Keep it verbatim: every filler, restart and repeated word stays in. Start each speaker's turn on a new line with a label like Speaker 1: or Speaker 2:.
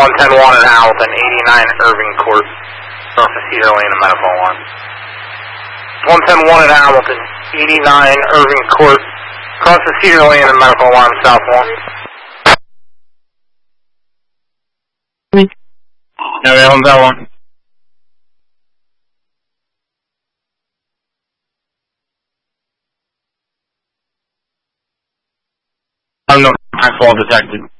Speaker 1: one ten one at Hamilton, eighty-nine Irving Court, north of Cedar Lane and medical alarm. one ten one at Hamilton, eighty-nine Irving Court, across the Cedar Lane and medical alarm, south one.
Speaker 2: Yeah, we on that one. I'm not, I fall detected.